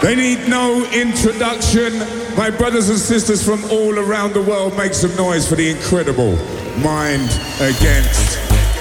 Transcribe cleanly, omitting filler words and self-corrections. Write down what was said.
They need no introduction. My brothers and sisters from all around the world, make some noise for the incredible Mind Against